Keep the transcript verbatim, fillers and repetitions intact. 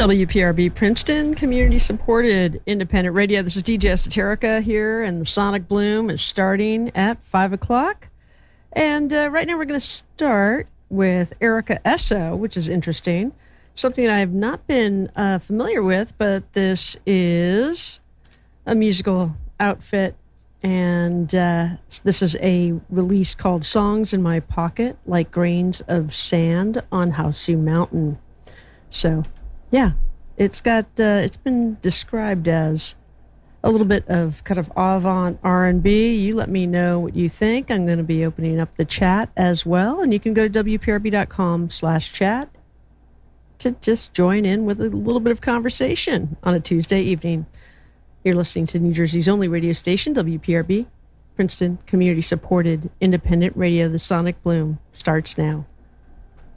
W P R B Princeton, community-supported independent radio. This is D J Esoterica here, and the Sonic Bloom is starting at five o'clock. And uh, right now we're going to start with Erica Esso, which is interesting. Something I have not been uh, familiar with, but this is a musical outfit. And uh, this is a release called Songs in My Pocket, Like Grains of Sand on Hausu Mountain. So, yeah, it's got, uh, it's been described as a little bit of kind of avant R and B. You let me know what you think. I'm going to be opening up the chat as well. And you can go to W P R B dot com slash chat to just join in with a little bit of conversation on a Tuesday evening. You're listening to New Jersey's only radio station, W P R B, Princeton, community-supported independent radio. The Sonic Bloom starts now.